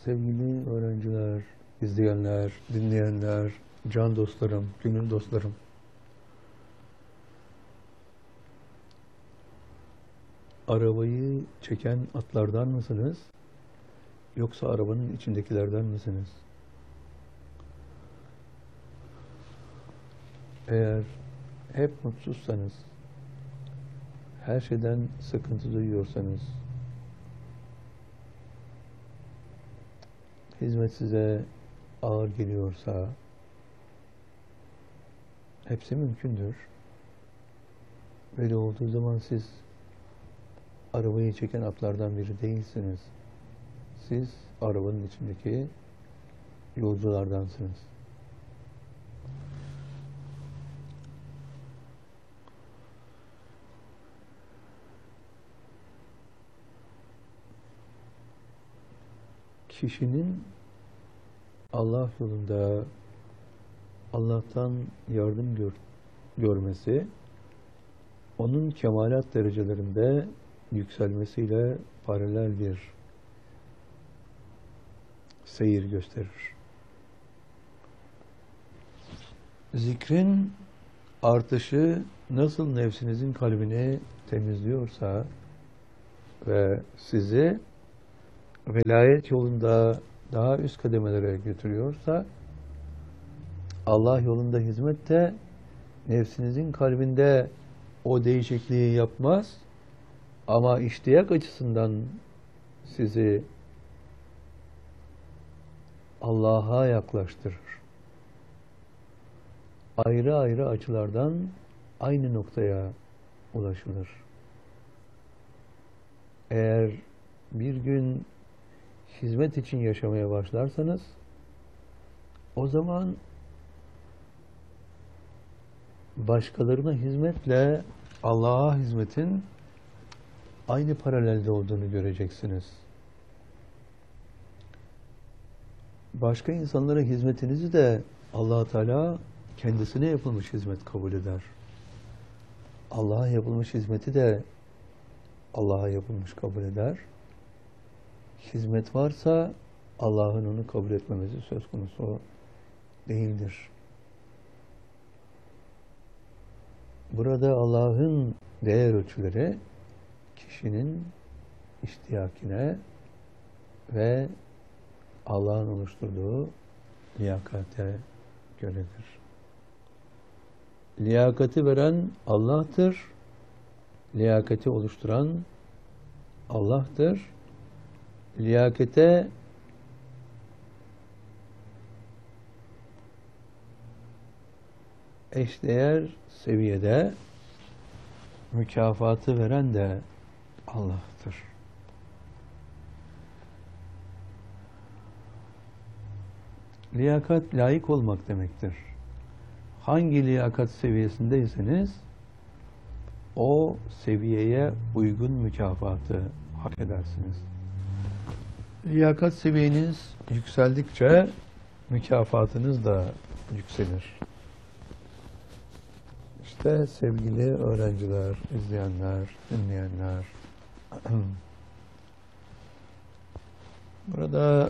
Sevgili öğrenciler, izleyenler, dinleyenler, can dostlarım, gönül dostlarım. Arabayı çeken atlardan mısınız? Yoksa arabanın içindekilerden misiniz? Eğer hep mutsuzsanız, her şeyden sıkıntı duyuyorsanız, hizmet size ağır geliyorsa, hepsi mümkündür. Böyle olduğu zaman siz arabayı çeken atlardan biri değilsiniz. Siz arabanın içindeki yolculardansınız. Kişinin Allah yolunda Allah'tan yardım görmesi, onun kemalat derecelerinde yükselmesiyle paralel bir seyir gösterir. Zikrin artışı nasıl nefsinizin kalbini temizliyorsa ve sizi velayet yolunda daha üst kademelere götürüyorsa, Allah yolunda hizmet de nefsinizin kalbinde o değişikliği yapmaz ama iştiyak açısından sizi Allah'a yaklaştırır. Ayrı ayrı açılardan aynı noktaya ulaşılır. Eğer bir gün hizmet için yaşamaya başlarsanız, o zaman başkalarına hizmetle Allah'a hizmetin aynı paralelde olduğunu göreceksiniz. Başka insanlara hizmetinizi de Allah Teala kendisine yapılmış hizmet kabul eder. Allah'a yapılmış hizmeti de Allah'a yapılmış kabul eder. Hizmet varsa Allah'ın onu kabul etmemesi söz konusu değildir. Burada Allah'ın değer ölçüleri kişinin iştiyakine ve Allah'ın oluşturduğu liyakate göredir. Liyakati veren Allah'tır. Liyakati oluşturan Allah'tır. Liyakate eşdeğer seviyede mükafatı veren de Allah'tır. Liyakat, layık olmak demektir. Hangi liyakat seviyesindeyseniz o seviyeye uygun mükafatı hak edersiniz. Liyakat seviyeniz yükseldikçe mükafatınız da yükselir. İşte sevgili öğrenciler, izleyenler, dinleyenler, burada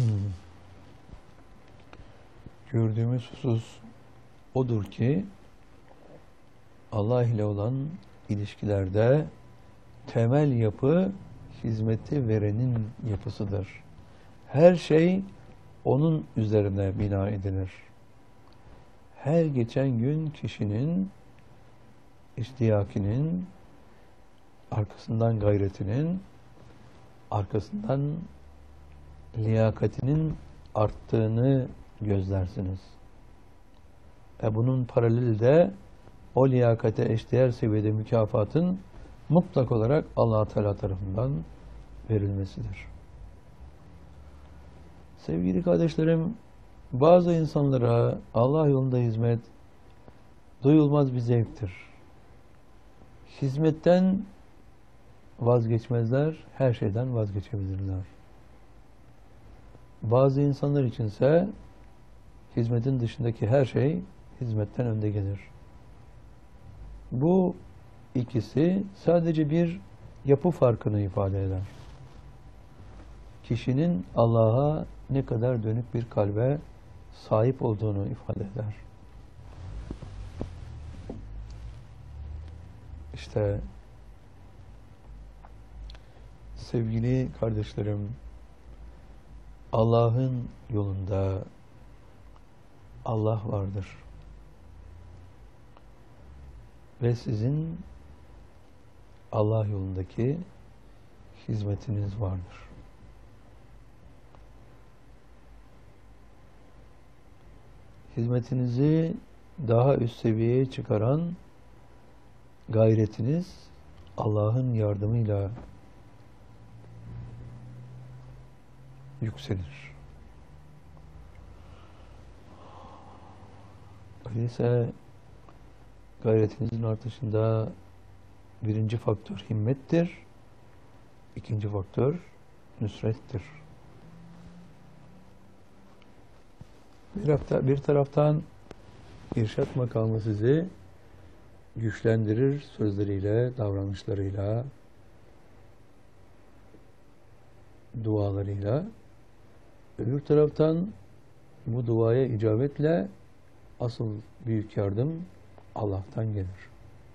gördüğümüz husus odur ki Allah ile olan ilişkilerde temel yapı hizmeti verenin yapısıdır. Her şey onun üzerine bina edilir. Her geçen gün kişinin iştiyakinin, arkasından gayretinin, arkasından liyakatinin arttığını gözlersiniz. Bunun paraleli de o liyakate eşdeğer seviyede mükafatın mutlak olarak Allah Teala tarafından verilmesidir. Sevgili kardeşlerim, bazı insanlara Allah yolunda hizmet duyulmaz bir zevktir. Hizmetten vazgeçmezler, her şeyden vazgeçebilirler. Bazı insanlar içinse hizmetin dışındaki her şey hizmetten önde gelir. Bu ikisi sadece bir yapı farkını ifade eder. kişinin Allah'a ne kadar dönük bir kalbe sahip olduğunu ifade eder. İşte sevgili kardeşlerim, Allah'ın yolunda Allah vardır. Ve sizin Allah yolundaki hizmetiniz vardır. Hizmetinizi daha üst seviyeye çıkaran gayretiniz Allah'ın yardımıyla yükselir. Öyleyse gayretinizin artışında birinci faktör himmettir, ikinci faktör nüsrettir. Bir taraftan irşad makamı sizi güçlendirir sözleriyle, davranışlarıyla, dualarıyla. Öbür taraftan bu duaya icabetle asıl büyük yardım Allah'tan gelir.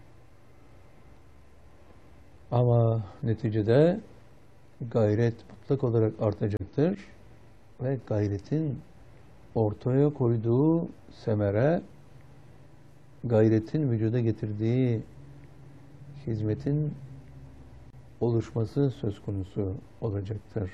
Ama neticede gayret mutlak olarak artacaktır ve gayretin ortaya koyduğu semere, gayretin vücuda getirdiği hizmetin oluşması söz konusu olacaktır.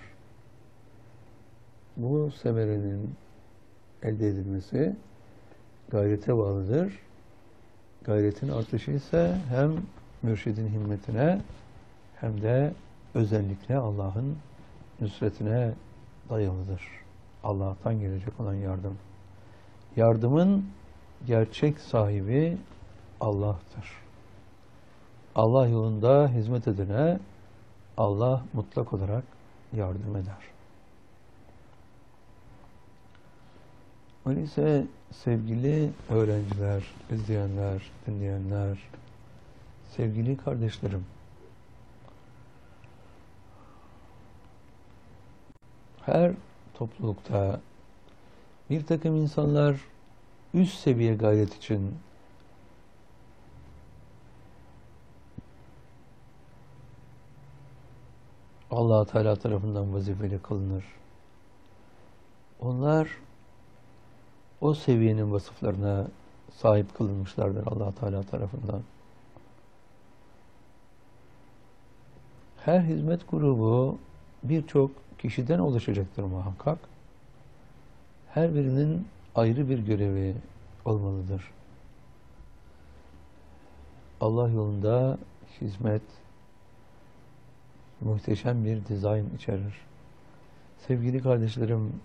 Bu semerenin elde edilmesi gayrete bağlıdır. Gayretin artışı ise hem mürşidin himmetine hem de özellikle Allah'ın nüsretine dayalıdır. Allah'tan gelecek olan yardım. Yardımın gerçek sahibi Allah'tır. Allah yolunda hizmet edene Allah mutlak olarak yardım eder. Öyleyse sevgili öğrenciler, izleyenler, dinleyenler, sevgili kardeşlerim, her toplulukta bir takım insanlar üst seviye gayret için Allah Teala tarafından vazifeli kılınır. Onlar o seviyenin vasıflarına sahip kılınmışlardır Allah Teala tarafından. Her hizmet grubu birçok kişiden oluşacaktır muhakkak. Her birinin ayrı bir görevi olmalıdır. Allah yolunda hizmet muhteşem bir dizayn içerir. Sevgili kardeşlerim,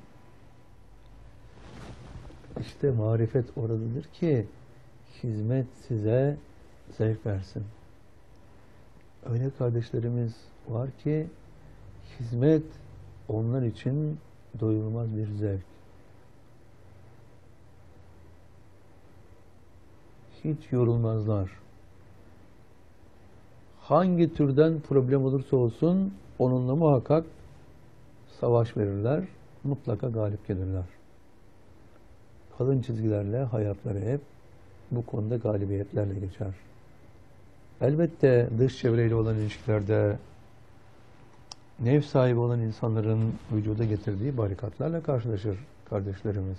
işte marifet oradadır ki hizmet size zevk versin. Öyle kardeşlerimiz var ki hizmet onlar için doyulmaz bir zevk. Hiç yorulmazlar. Hangi türden problem olursa olsun onunla muhakkak savaş verirler, mutlaka galip gelirler. Kalın çizgilerle hayatları hep bu konuda galibiyetlerle geçer. Elbette dış çevreyle olan ilişkilerde nefs sahibi olan insanların vücuda getirdiği barikatlarla karşılaşır kardeşlerimiz.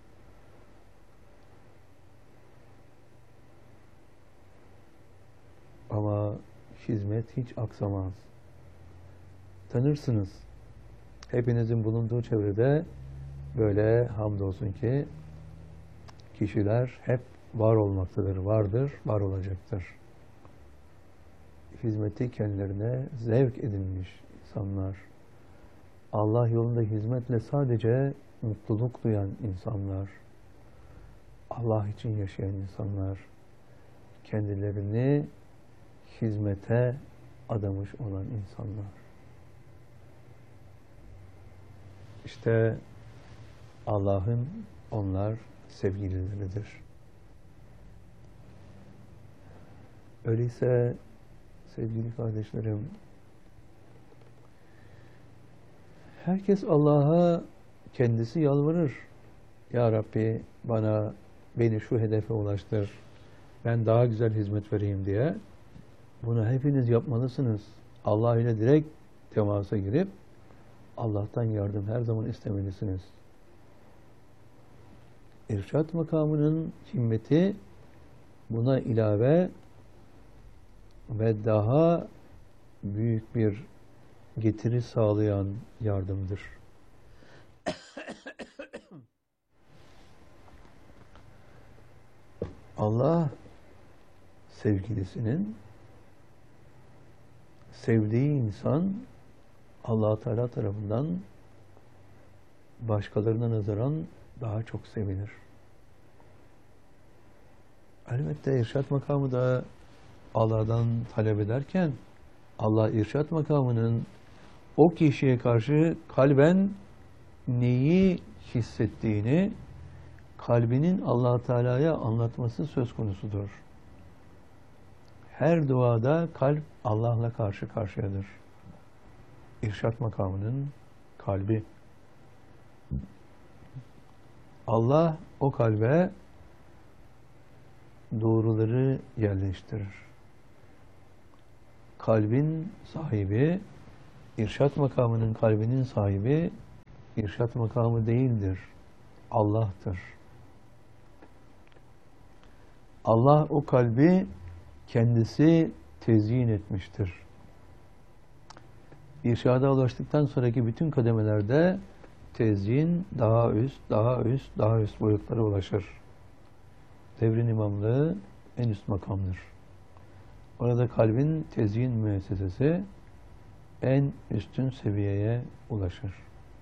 Ama hizmet hiç aksamaz. Tanırsınız. Hepinizin bulunduğu çevrede böyle hamdolsun ki kişiler hep var olmaktadır, vardır, var olacaktır. Hizmeti kendilerine zevk edinmiş insanlar. Allah yolunda hizmetle sadece mutluluk duyan insanlar. Allah için yaşayan insanlar. Kendilerini hizmete adamış olan insanlar. İşte Allah'ın onlar sevgilileridir. Öyleyse sevgili kardeşlerim, Herkes Allah'a kendisi yalvarır. Ya Rabbi beni şu hedefe ulaştır. Ben daha güzel hizmet vereyim diye. Bunu hepiniz yapmalısınız. Allah ile direkt temasa girip Allah'tan yardım her zaman istemelisiniz. İrşad makamının himmeti buna ilave ve daha büyük bir getiri sağlayan yardımdır. Allah sevgilisinin sevdiği insan Allah Teala tarafından başkalarına nazaran daha çok sevilir. Elbette irşad makamı da Allah'dan talep ederken Allah irşad makamının o kişiye karşı kalben neyi hissettiğini kalbinin Allah Teala'ya anlatması söz konusudur. Her duada kalp Allah'la karşı karşıyadır. İrşad makamının kalbi. Allah o kalbe doğruları yerleştirir. Kalbin sahibi, irşad makamının kalbinin sahibi, irşad makamı değildir. Allah'tır. Allah o kalbi kendisi tezyin etmiştir. İrşada ulaştıktan sonraki bütün kademelerde tezyin daha üst, daha üst, daha üst boyutlara ulaşır. Devrin imamlığı en üst makamdır. Orada kalbin tezyin müessesesi en üstün seviyeye ulaşır.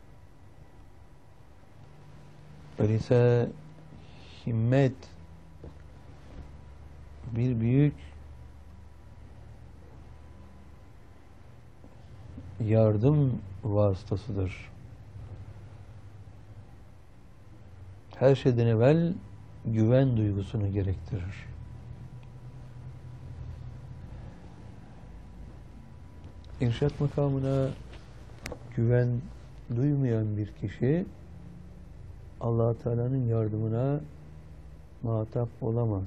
Öyleyse himmet bir büyük yardım vasıtasıdır. Her şeyden evvel güven duygusunu gerektirir. İrşad makamına güven duymayan bir kişi Allah Teala'nın yardımına muhatap olamaz.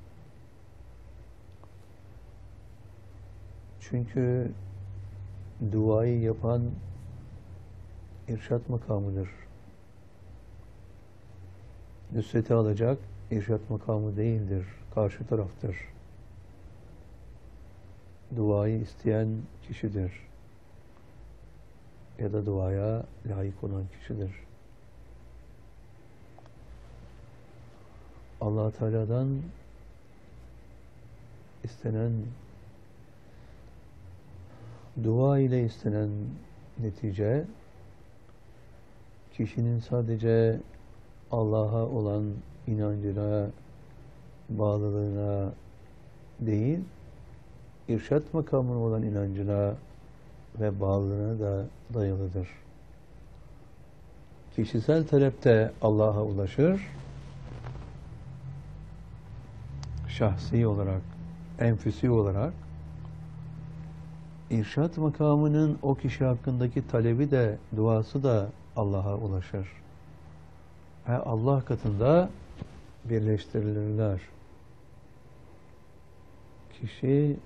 Çünkü duayı yapan irşad makamıdır. Nusreti alacak irşad makamı değildir, karşı taraftır. Duayı isteyen kişidir. Ya da duaya layık olan kişidir. Allah Teala'dan istenen, dua ile istenen netice, kişinin sadece Allah'a olan inancına, bağlılığına değil, irşad makamına olan inancına ve bağlılığına da dayalıdır. Kişisel talepte Allah'a ulaşır, şahsi olarak, enfüsi olarak, irşad makamının o kişi hakkındaki talebi de, duası da Allah'a ulaşır. Ve Allah katında birleştirilirler. Kişi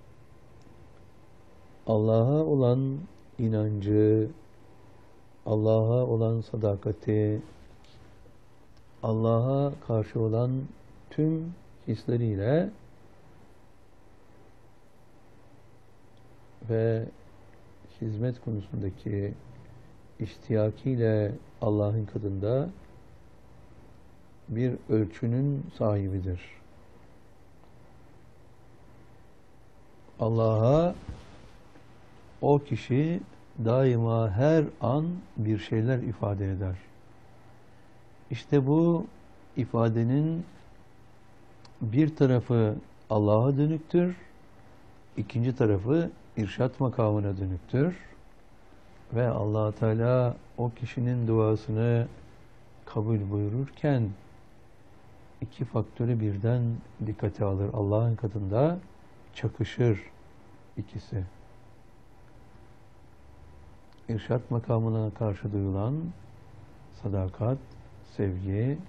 Allah'a olan inancı, Allah'a olan sadakati, Allah'a karşı olan tüm hisleriyle ve hizmet konusundaki iştiyakiyle Allah'ın katında bir ölçünün sahibidir. Allah'a o kişi daima her an bir şeyler ifade eder. İşte bu ifadenin bir tarafı Allah'a dönüktür, ikinci tarafı irşad makamına dönüktür ve Allah Teala o kişinin duasını kabul buyururken iki faktörü birden dikkate alır. Allah'ın katında çakışır ikisi. irşat makamına karşı duyulan sadakat, sevgi,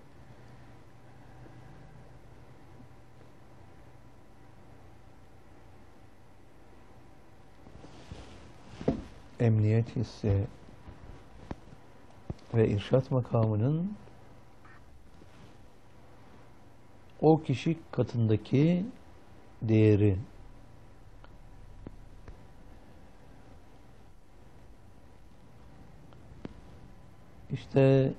emniyet hissi ve irşat makamının o kişi katındaki değeri, işte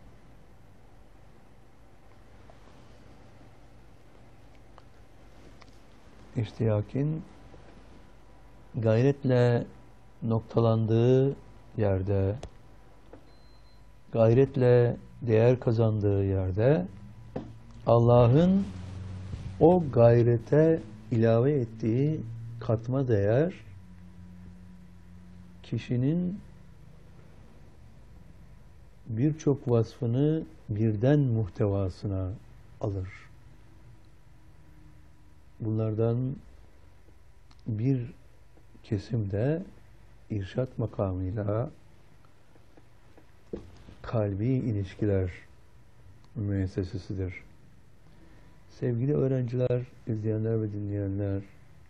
iştiyakin gayretle noktalandığı yerde, gayretle değer kazandığı yerde Allah'ın o gayrete ilave ettiği katma değer kişinin birçok vasfını birden muhtevasına alır. Bunlardan bir kesim de irşat makamıyla kalbi ilişkiler müessesesidir. Sevgili öğrenciler, izleyenler ve dinleyenler,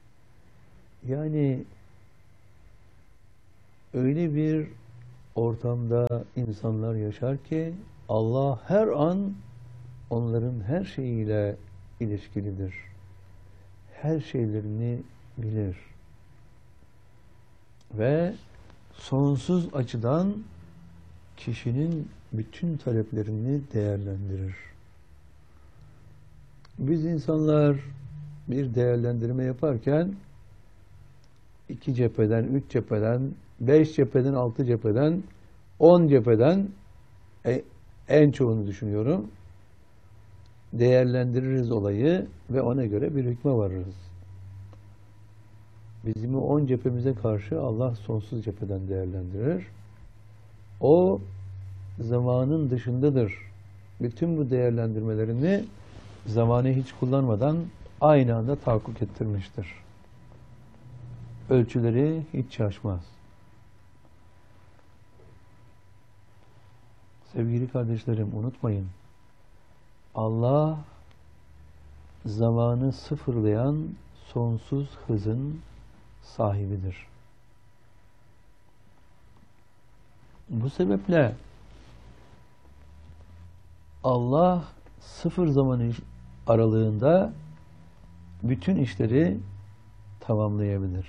yani öyle bir ortamda insanlar yaşar ki Allah her an onların her şeyiyle ilişkilidir. Her şeylerini bilir. Ve sonsuz açıdan kişinin bütün taleplerini değerlendirir. Biz insanlar bir değerlendirme yaparken 2 cepheden, 3 cepheden, 5 cepheden, 6 cepheden, 10 cepheden en çoğunu düşünüyorum. Değerlendiririz olayı ve ona göre bir hükme varırız. Bizim o 10 cephemize karşı Allah sonsuz cepheden değerlendirir. O zamanın dışındadır. Bütün bu değerlendirmelerini zamanı hiç kullanmadan aynı anda tahakkuk ettirmiştir. Ölçüleri hiç şaşmaz. Sevgili kardeşlerim, unutmayın. Allah zamanı sıfırlayan sonsuz hızın sahibidir. Bu sebeple Allah sıfır zaman aralığında bütün işleri tamamlayabilir.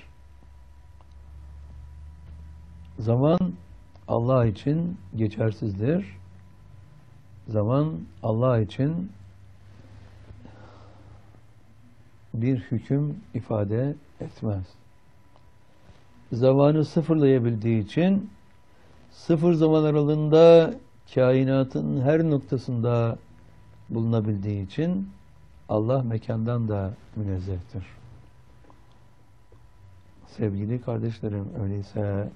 Zaman Allah için geçersizdir. Zaman Allah için bir hüküm ifade etmez. Zamanı sıfırlayabildiği için sıfır zaman aralığında kainatın her noktasında bulunabildiği için Allah mekandan da münezzehtir. Sevgili kardeşlerim, öyleyse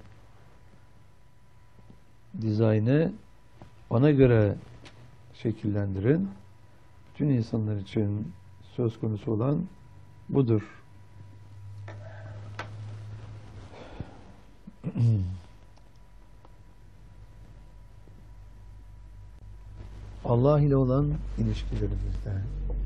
dizaynı ona göre şekillendirin. Bütün insanlar için söz konusu olan budur. Allah ile olan ilişkilerimizde,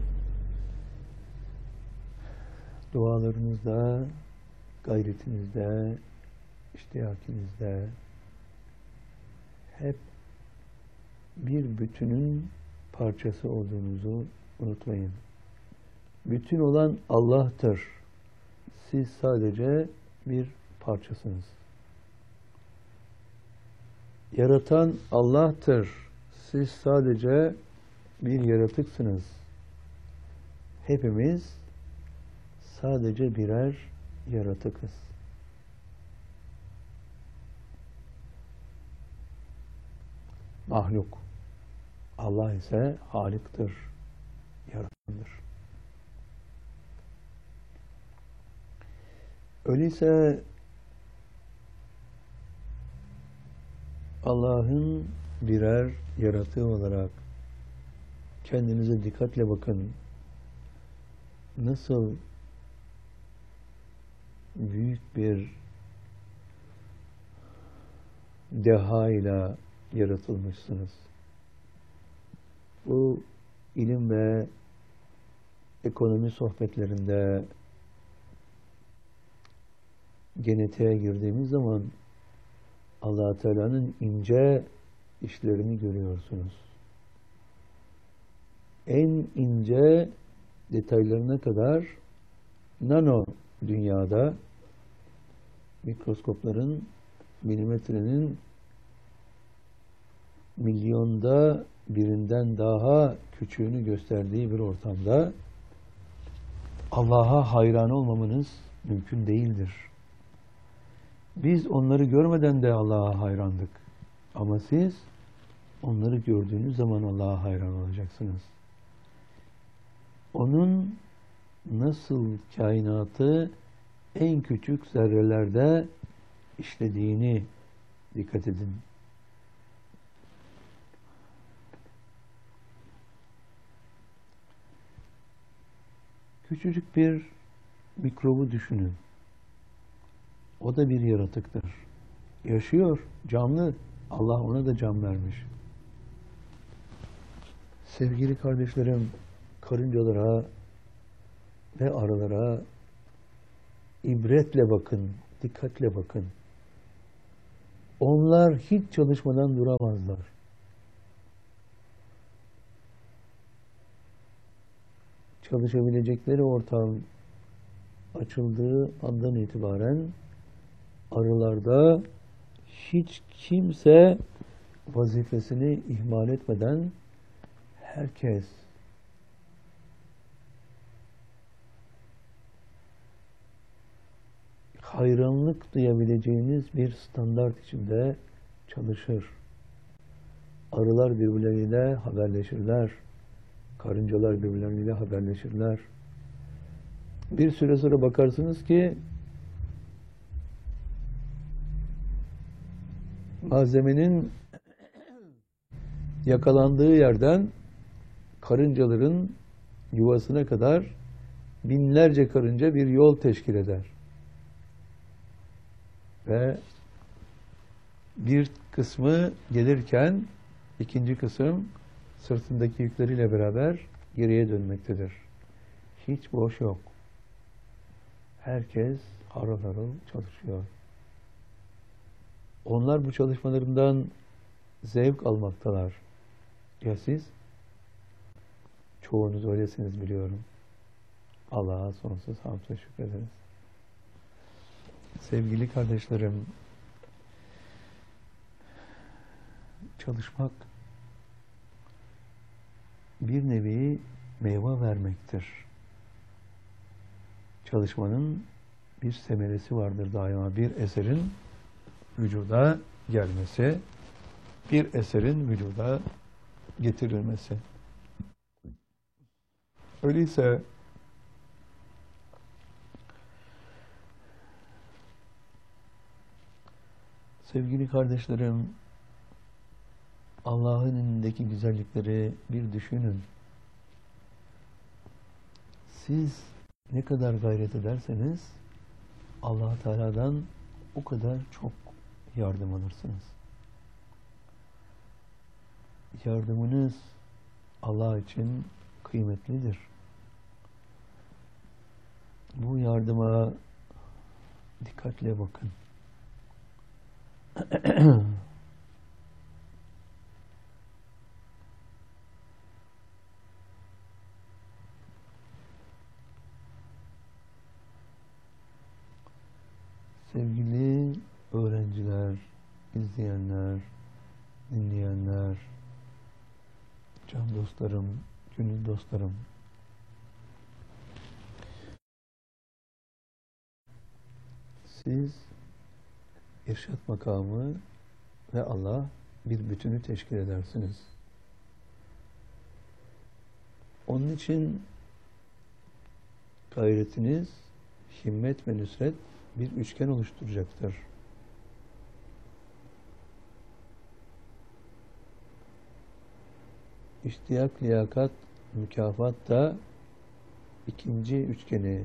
dualarınızda, gayretinizde, iştiyakinizde hep bir bütünün parçası olduğunuzu unutmayın. Bütün olan Allah'tır. Siz sadece bir parçasınız. Yaratan Allah'tır. Siz sadece bir yaratıksınız. Hepimiz sadece birer yaratıkız. Mahluk. Allah ise Halik'tir, yaratandır. Öyleyse Allah'ın birer yaratığı olarak kendinize dikkatle bakın. Nasıl büyük bir deha ile yaratılmışsınız. Bu ilim ve ekonomi sohbetlerinde genetiğe girdiğimiz zaman Allah Teala'nın ince işlerini görüyorsunuz. En ince detaylarına kadar nano dünyada mikroskopların milimetrenin milyonda birinden daha küçüğünü gösterdiği bir ortamda Allah'a hayran olmamanız mümkün değildir. Biz onları görmeden de Allah'a hayrandık. Ama siz onları gördüğünüz zaman Allah'a hayran olacaksınız. Onun nasıl kainatı en küçük zerrelerde işlediğini dikkat edin. Küçücük bir mikrobu düşünün. O da bir yaratıktır. Yaşıyor, canlı. Allah ona da can vermiş. Sevgili kardeşlerim, karıncalara ve arılara ibretle bakın, dikkatle bakın. Onlar hiç çalışmadan duramazlar. Çalışabilecekleri ortam açıldığı andan itibaren arılarda hiç kimse vazifesini ihmal etmeden herkes hayranlık duyabileceğiniz bir standart içinde çalışır. Arılar birbirleriyle haberleşirler. Karıncalar birbirleriyle haberleşirler. Bir süre sonra bakarsınız ki malzemenin yakalandığı yerden karıncaların yuvasına kadar binlerce karınca bir yol teşkil eder. Ve bir kısmı gelirken ikinci kısım sırtındaki yükleriyle beraber geriye dönmektedir. Hiç boş yok. Herkes harıl harıl çalışıyor. Onlar bu çalışmalarından zevk almaktalar. Ya siz? Çoğunuz öylesiniz biliyorum. Allah'a sonsuz hamd ve şükrederiz. Sevgili kardeşlerim, çalışmak bir nevi meyve vermektir. Çalışmanın bir semeresi vardır daima. Bir eserin vücuda gelmesi, bir eserin vücuda getirilmesi. Öyleyse sevgili kardeşlerim, Allah'ın önündeki güzellikleri bir düşünün. Siz ne kadar gayret ederseniz Allah Teala'dan o kadar çok yardım alırsınız. Yardımınız Allah için kıymetlidir. Bu yardıma dikkatle bakın. Sevgili öğrenciler, izleyenler, dinleyenler, can dostlarım, gönül dostlarım, siz irşad makamı ve Allah bir bütünü teşkil edersiniz. Onun için gayretiniz, himmet ve nüsret bir üçgen oluşturacaktır. İştiyak, liyakat, mükafat da ikinci üçgeni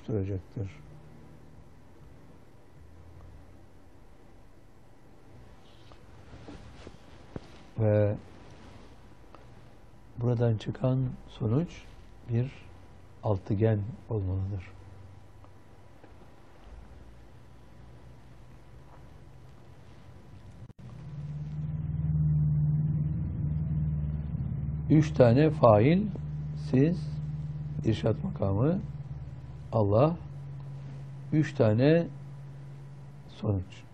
oluşturacaktır. Ve buradan çıkan sonuç bir altıgen olmalıdır. Üç tane fail, siz, irşad makamı, Allah, üç tane sonuç.